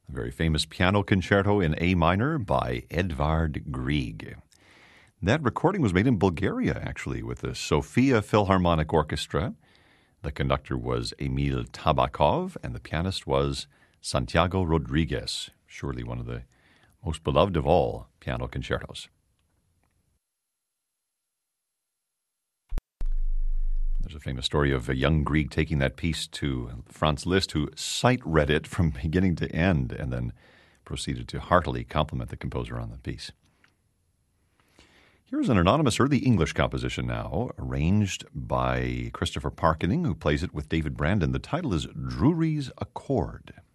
a very famous piano concerto in A minor by Edvard Grieg. That recording was made in Bulgaria, actually, with the Sofia Philharmonic Orchestra. The conductor was Emil Tabakov, and the pianist was Santiago Rodriguez, surely one of the most beloved of all piano concertos. There's a famous story of a young Grieg taking that piece to Franz Liszt, who sight-read it from beginning to end and then proceeded to heartily compliment the composer on the piece. Here's an anonymous early English composition now, arranged by Christopher Parkening, who plays it with David Brandon. The title is Drury's Accord.